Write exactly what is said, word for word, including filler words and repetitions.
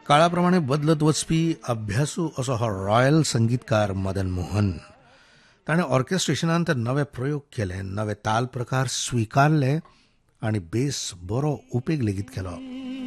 काळाप्रमाणे बदलत वचपी अभ्यासू असो हो रॉयल संगीतकार मदन मोहन. ताणें ऑर्केस्ट्रेशनांत नवे प्रयोग केले, नवे ताल प्रकार स्विकारले आनी बेस बरो उपेग लेगीत केलो.